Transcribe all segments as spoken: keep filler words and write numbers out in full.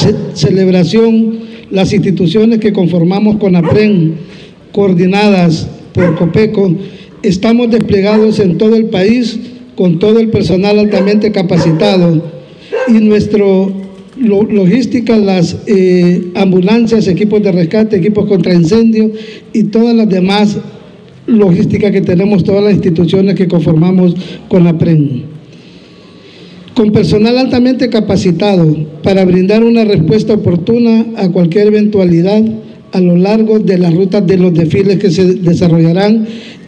ce celebración, las instituciones que conformamos CONAPREN, coordinadas por COPECO, estamos desplegados en todo el país con todo el personal altamente capacitado y nuestro lo, logística, las eh, ambulancias, equipos de rescate, equipos contra incendio y todas las demás logística que tenemos todas las instituciones que conformamos CONAPREN. Con personal altamente capacitado para brindar una respuesta oportuna a cualquier eventualidad a lo largo de las rutas de los desfiles que se desarrollarán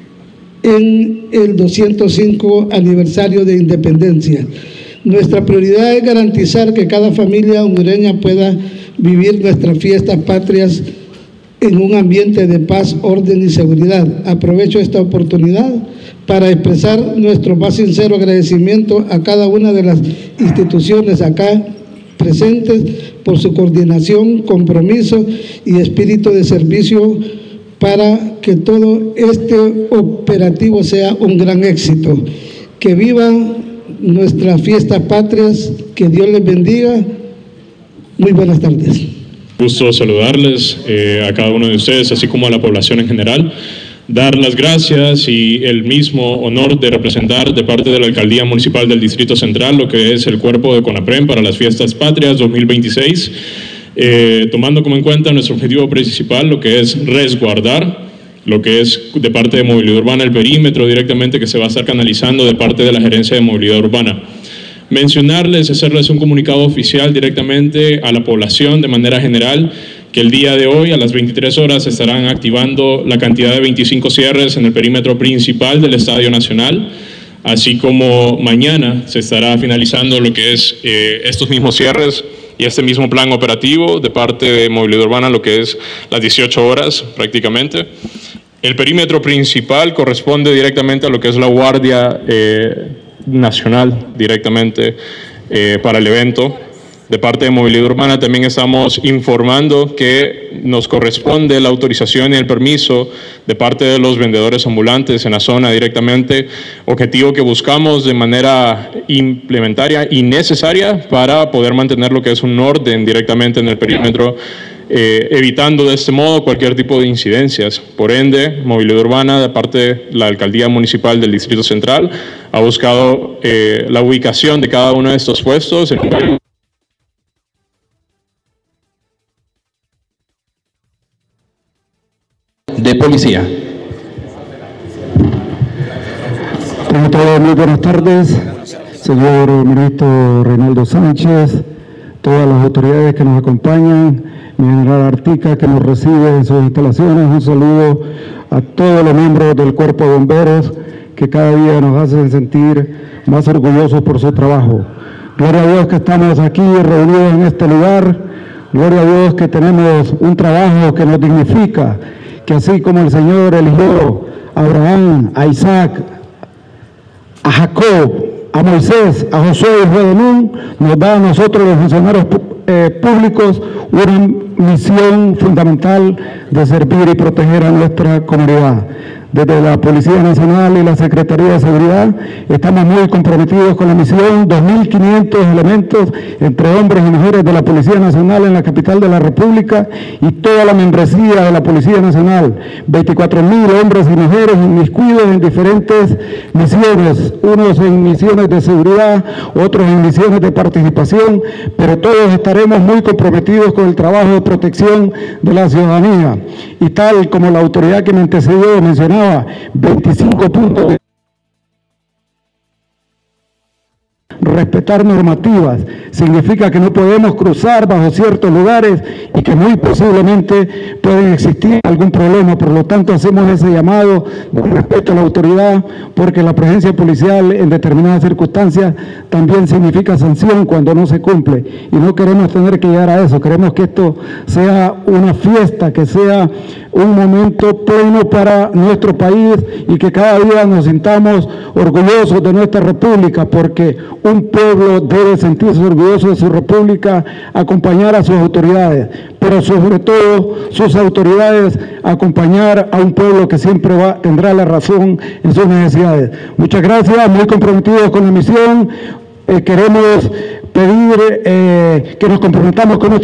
en el doscientos cinco aniversario de Independencia. Nuestra prioridad es garantizar que cada familia hondureña pueda vivir nuestras fiestas patrias en un ambiente de paz, orden y seguridad. Aprovecho esta oportunidad para expresar nuestro más sincero agradecimiento a cada una de las instituciones acá presentes por su coordinación, compromiso y espíritu de servicio para que todo este operativo sea un gran éxito. Que vivan nuestras fiestas patrias, que Dios les bendiga. Muy buenas tardes. Gusto saludarles eh, a cada uno de ustedes, así como a la población en general. Dar las gracias y el mismo honor de representar de parte de la Alcaldía Municipal del Distrito Central lo que es el cuerpo de CONAPREN para las Fiestas Patrias dos mil veintiséis, eh, tomando como en cuenta nuestro objetivo principal, lo que es resguardar, lo que es de parte de Movilidad Urbana, el perímetro directamente que se va a estar canalizando de parte de la Gerencia de Movilidad Urbana. Mencionarles, hacerles un comunicado oficial directamente a la población de manera general, que el día de hoy a las veintitrés horas estarán activando la cantidad de veinticinco cierres en el perímetro principal del Estadio Nacional, así como mañana se estará finalizando lo que es eh, estos mismos cierres y este mismo plan operativo de parte de Movilidad Urbana, lo que es las dieciocho horas prácticamente. El perímetro principal corresponde directamente a lo que es la Guardia eh, Nacional, directamente eh, para el evento. De parte de Movilidad Urbana también estamos informando que nos corresponde la autorización y el permiso de parte de los vendedores ambulantes en la zona directamente, objetivo que buscamos de manera implementaria y necesaria para poder mantener lo que es un orden directamente en el perímetro, eh, evitando de este modo cualquier tipo de incidencias. Por ende, Movilidad Urbana, de parte de la Alcaldía Municipal del Distrito Central, ha buscado eh, la ubicación de cada uno de estos puestos en de policía. Tengo todos muy buenas tardes, señor ministro Reinaldo Sánchez, todas las autoridades que nos acompañan, mi general Artica que nos recibe en sus instalaciones, un saludo a todos los miembros del Cuerpo de Bomberos que cada día nos hacen sentir más orgullosos por su trabajo. Gloria a Dios que estamos aquí reunidos en este lugar, gloria a Dios que tenemos un trabajo que nos dignifica, que así como el Señor eligió a Abraham, a Isaac, a Jacob, a Moisés, a Josué hijo de Nun, nos da a nosotros los funcionarios eh, públicos una misión fundamental de servir y proteger a nuestra comunidad. Desde la Policía Nacional y la Secretaría de Seguridad estamos muy comprometidos con la misión, dos mil quinientos elementos entre hombres y mujeres de la Policía Nacional en la capital de la República y toda la membresía de la Policía Nacional, veinticuatro mil hombres y mujeres inmiscuidos en diferentes misiones, unos en misiones de seguridad, otros en misiones de participación, pero todos estaremos muy comprometidos con el trabajo de protección de la ciudadanía. Y tal como la autoridad que me antecedió mencionaba, veinticinco puntos de respetar normativas, significa que no podemos cruzar bajo ciertos lugares y que muy posiblemente pueden existir algún problema. Por lo tanto, hacemos ese llamado de respeto a la autoridad, porque la presencia policial en determinadas circunstancias también significa sanción cuando no se cumple, y no queremos tener que llegar a eso. Queremos que esto sea una fiesta, que sea un momento pleno para nuestro país y que cada día nos sintamos orgullosos de nuestra república, porque un pueblo debe sentirse orgulloso de su república, acompañar a sus autoridades, pero sobre todo sus autoridades acompañar a un pueblo que siempre va, tendrá la razón en sus necesidades. Muchas gracias, muy comprometidos con la misión. Eh, queremos pedir eh, que nos comprometamos con